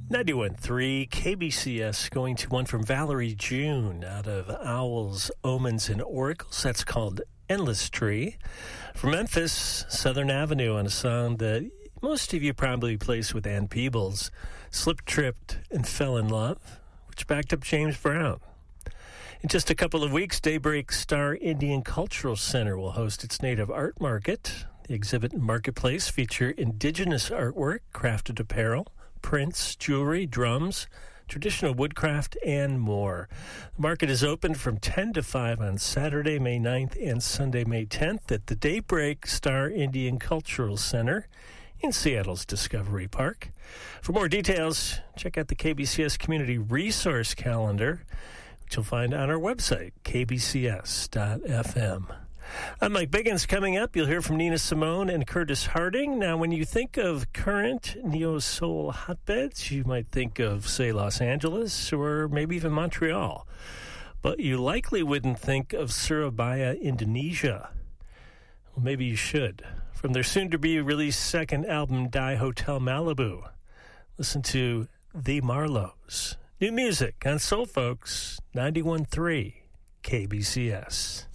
91.3 KBCS, going to one from Valerie June out of Owls, Omens, and Oracles. That's called Endless Tree. From Memphis, Southern Avenue, on a song that most of you probably placed with Ann Peebles, Slip, Tripped, and Fell in Love, which backed up James Brown. In just a couple of weeks, Daybreak Star Indian Cultural Center will host its native art market. The exhibit and marketplace feature indigenous artwork, crafted apparel, prints, jewelry, drums, traditional woodcraft, and more. The market is open from 10 to 5 on Saturday, May 9th, and Sunday, May 10th at the Daybreak Star Indian Cultural Center in Seattle's Discovery Park. For more details, check out the KBCS Community Resource Calendar, which you'll find on our website, kbcs.fm. I'm Mike Biggins. Coming up, you'll hear from Nina Simone and Curtis Harding. Now, when you think of current neo-soul hotbeds, you might think of, say, Los Angeles or maybe even Montreal. But you likely wouldn't think of Surabaya, Indonesia. Well, maybe you should. From their soon-to-be-released second album, Die Hotel Malibu, listen to The Marlows. New music on Soul Folks, 91.3 KBCS.